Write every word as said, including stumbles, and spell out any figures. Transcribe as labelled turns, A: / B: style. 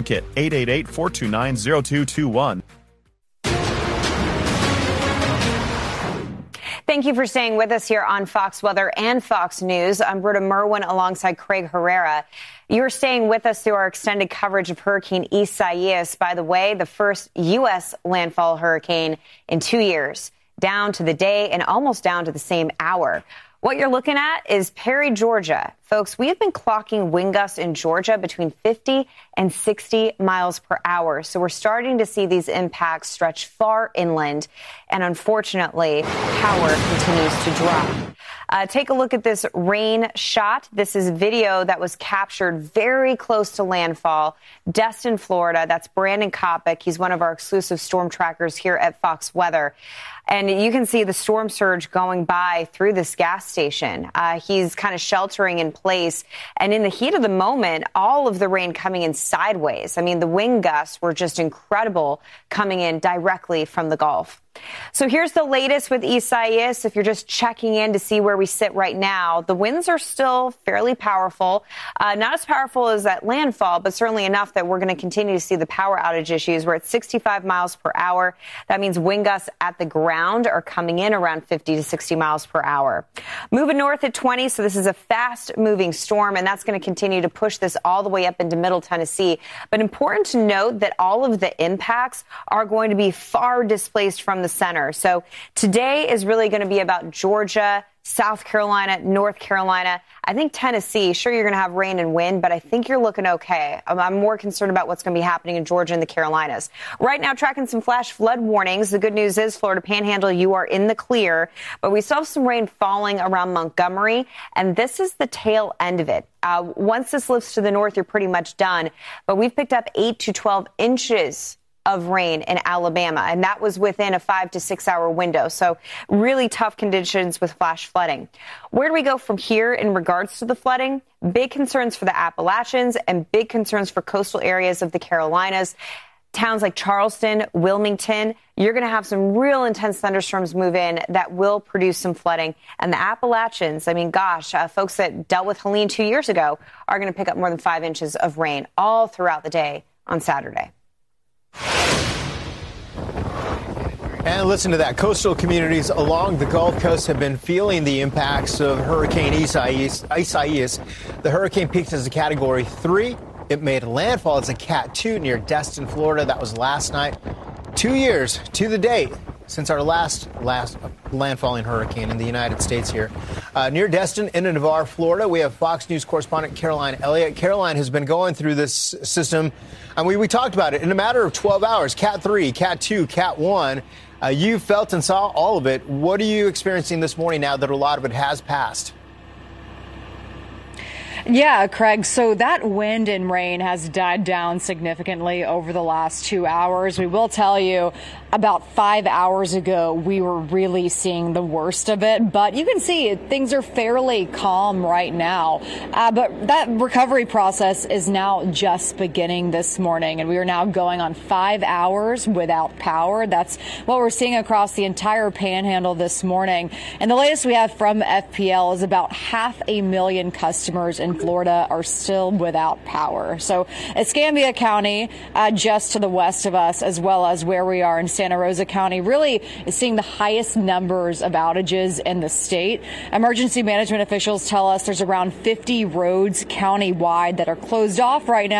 A: Connecticut, eight eight eight, four two nine, zero two two one.
B: Thank you for staying with us here on Fox Weather and Fox News. I'm Britta Merwin alongside Craig Herrera. You're staying with us through our extended coverage of Hurricane Isaias. By the way, the first U S landfall hurricane in two years, down to the day and almost down to the same hour. What you're looking at is Perry, Georgia. Folks, we have been clocking wind gusts in Georgia between fifty and sixty miles per hour. So we're starting to see these impacts stretch far inland. And unfortunately, power continues to drop. Uh, take a look at this rain shot. This is video that was captured very close to landfall. Destin, Florida. That's Brandon Kopic. He's one of our exclusive storm trackers here at Fox Weather. And you can see the storm surge going by through this gas station. Uh, he's kind of sheltering in place. And in the heat of the moment, all of the rain coming in sideways. I mean, the wind gusts were just incredible coming in directly from the Gulf. So here's the latest with Isaias. If you're just checking in to see where we sit right now, the winds are still fairly powerful. Uh, not as powerful as that landfall, but certainly enough that we're going to continue to see the power outage issues. We're at sixty-five miles per hour. That means wind gusts at the ground are coming in around fifty to sixty miles per hour. Moving north at twenty, so this is a fast-moving storm, and that's going to continue to push this all the way up into Middle Tennessee. But important to note that all of the impacts are going to be far displaced from the center. So today is really going to be about Georgia, South Carolina, North Carolina. I think Tennessee, sure, you're going to have rain and wind, but I think you're looking okay. I'm more concerned about what's going to be happening in Georgia and the Carolinas. Right now, tracking some flash flood warnings. The good news is, Florida Panhandle, you are in the clear, but we still have some rain falling around Montgomery, and this is the tail end of it. Uh, once this lifts to the north, you're pretty much done, but we've picked up eight to twelve inches of rain in Alabama, and that was within a five to six hour window. So really tough conditions with flash flooding. Where do we go from here in regards to the flooding? Big concerns for the Appalachians and big concerns for coastal areas of the Carolinas. Towns like Charleston, Wilmington, you're going to have some real intense thunderstorms move in that will produce some flooding. And the Appalachians, I mean, gosh, uh, folks that dealt with Helene two years ago are going to pick up more than five inches of rain all throughout the day on Saturday.
C: And listen to that. Coastal communities along the Gulf Coast have been feeling the impacts of Hurricane Isaias. Isaias. The hurricane peaked as a Category three. It made landfall as a Cat two near Destin, Florida. That was last night. Two years to the date since our last last landfalling hurricane in the United States here. Uh, near Destin, in Navarre, Florida, we have Fox News correspondent Caroline Elliott. Caroline has been going through this system, and we, we talked about it in a matter of twelve hours. Cat three, Cat two, Cat one. Uh, you felt and saw all of it. What are you experiencing this morning now that a lot of it has passed?
D: Yeah, Craig. So that wind and rain has died down significantly over the last two hours. We will tell you, about five hours ago, we were really seeing the worst of it. But you can see things are fairly calm right now. Uh, but that recovery process is now just beginning this morning. And we are now going on five hours without power. That's what we're seeing across the entire panhandle this morning. And the latest we have from F P L is about half a million customers in Florida are still without power. So Escambia County, uh, just to the west of us, as well as where we are in Santa Rosa County, really is seeing the highest numbers of outages in the state. Emergency management officials tell us there's around fifty roads countywide that are closed off right now.